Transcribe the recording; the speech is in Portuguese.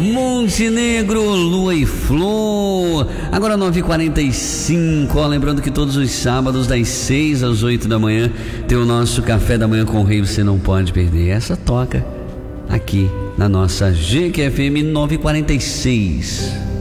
Montenegro, Lua e Flor. Agora 9h45, lembrando que todos os sábados das 6 às 8 da manhã tem o nosso café da manhã com o Rei, você não pode perder. Essa toca aqui na nossa GQFM 946.